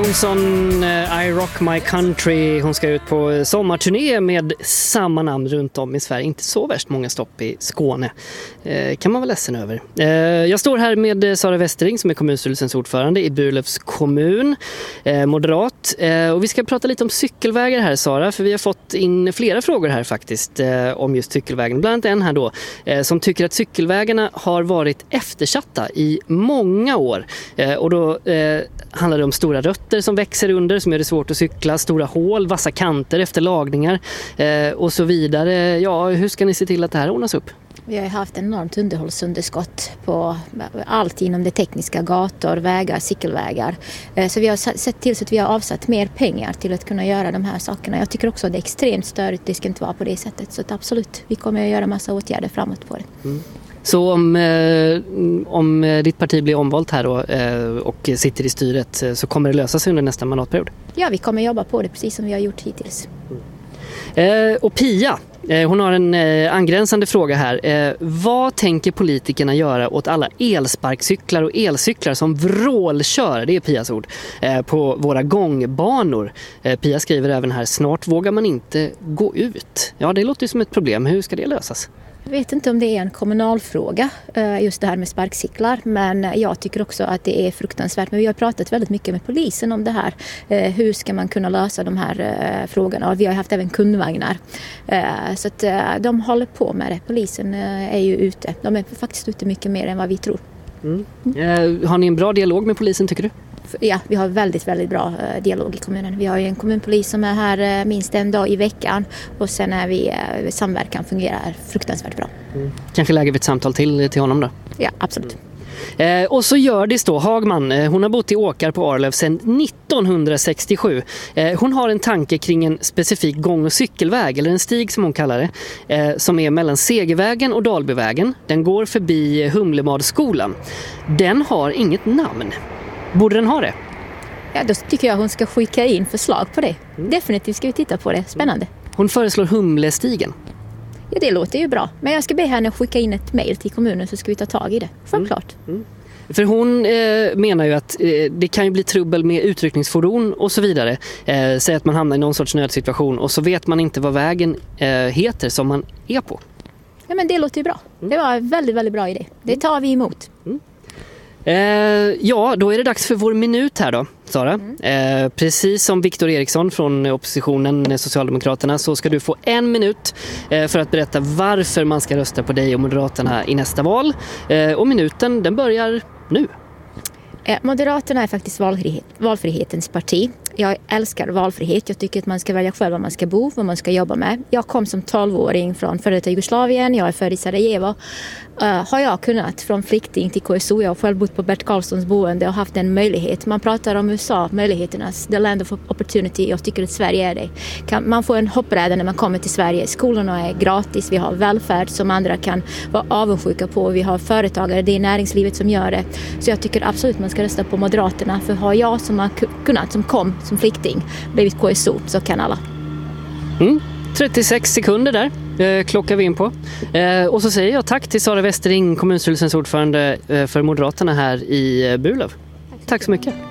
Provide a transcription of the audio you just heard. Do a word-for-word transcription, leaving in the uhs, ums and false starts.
Jonsson, I Rock My Country. Hon ska ut på sommarturné med samma namn runt om i Sverige. Inte så värst många stopp i Skåne. Eh, kan man vara ledsen över. Eh, jag står här med Sara Westering som är kommunstyrelsens ordförande i Burlövs kommun. Eh, moderat. Eh, och vi ska prata lite om cykelvägar här, Sara. För vi har fått in flera frågor här faktiskt eh, om just cykelvägen. Bland annat en här då eh, som tycker att cykelvägarna har varit eftersatta i många år. Eh, och då eh, handlar det om stora rötter som växer under, som gör det svårt att cykla, stora hål, vassa kanter efter lagningar eh, och så vidare. Ja, hur ska ni se till att det här ordnas upp? Vi har haft enormt underhållsunderskott på allt inom det tekniska, gator, vägar, cykelvägar. Så vi har sett till så att vi har avsatt mer pengar till att kunna göra de här sakerna. Jag tycker också att det är extremt störigt, det ska inte vara på det sättet. Så att absolut, vi kommer att göra massa åtgärder framåt på det. Mm. Så om, eh, om ditt parti blir omvalt här då, eh, och sitter i styret så kommer det lösa sig under nästa mandatperiod? Ja, vi kommer jobba på det precis som vi har gjort hittills. Mm. Eh, och Pia, eh, hon har en eh, angränsande fråga här. Eh, vad tänker politikerna göra åt alla elsparkcyklar och elcyklar som vrålkör, det är Pias ord, eh, på våra gångbanor? Eh, Pia skriver även här, snart vågar man inte gå ut. Ja, det låter ju som ett problem. Hur ska det lösas? Jag vet inte om det är en kommunalfråga, just det här med sparkcyklar, men jag tycker också att det är fruktansvärt. Men vi har pratat väldigt mycket med polisen om det här. Hur ska man kunna lösa de här frågorna? Och vi har haft även kundvagnar. Så att de håller på med det. Polisen är ju ute. De är faktiskt ute mycket mer än vad vi tror. Mm. Mm. Har ni en bra dialog med polisen, tycker du? Ja, vi har väldigt, väldigt bra eh, dialog i kommunen. Vi har ju en kommunpolis som är här eh, minst en dag i veckan och sen är vi eh, samverkan fungerar fruktansvärt bra. Mm. Kanske lägger vi ett samtal till, till honom då? Ja, absolut. Mm. Eh, och så gör det då Hagman. Eh, hon har bott i Åkar på Arlöv sedan nittonhundrasextiosju. Eh, hon har en tanke kring en specifik gång- och cykelväg, eller en stig som hon kallar det, eh, som är mellan Segervägen och Dalbyvägen. Den går förbi Humlemadsskolan. Den har inget namn. Borde den ha det? Ja, då tycker jag hon ska skicka in förslag på det. Mm. Definitivt ska vi titta på det. Spännande. Hon föreslår Humlestigen. Ja, det låter ju bra. Men jag ska be henne skicka in ett mejl till kommunen så ska vi ta tag i det. Självklart. Mm. Mm. För hon eh, menar ju att eh, det kan ju bli trubbel med utryckningsfordon och så vidare. Eh, säg att man hamnar i någon sorts nödsituation och så vet man inte vad vägen eh, heter som man är på. Ja, men det låter ju bra. Mm. Det var en väldigt, väldigt bra idé. Det tar vi emot. Mm. Eh, ja, då är det dags för vår minut här då, Sara. Mm. Eh, precis som Viktor Eriksson från oppositionen, Socialdemokraterna, så ska du få en minut eh, för att berätta varför man ska rösta på dig och Moderaterna i nästa val. Eh, och minuten, den börjar nu. Eh, Moderaterna är faktiskt valfrihet, valfrihetens parti. Jag älskar valfrihet. Jag tycker att man ska välja själv var man ska bo, vad man ska jobba med. Jag kom som tolvåring från före detta Jugoslavien. Jag är född i Sarajevo. Uh, har jag kunnat från flykting till K S O. Jag har själv bott på Bert Karlssons boende och haft en möjlighet. Man pratar om U S A, möjligheternas, the land of opportunity. Jag tycker att Sverige är det. Kan, man får en hoppräda när man kommer till Sverige. Skolorna är gratis. Vi har välfärd som andra kan vara avundsjuka på. Vi har företagare, det är näringslivet som gör det. Så jag tycker absolut man ska rösta på Moderaterna. För har jag som har kunnat, som kom som flykting, blivit K S O, så kan alla. Mm. trettiosex sekunder där eh, klockar vi in på. Eh, och så säger jag tack till Sara Westering, kommunstyrelsens ordförande eh, för Moderaterna här i eh, Burlöv. Tack så mycket.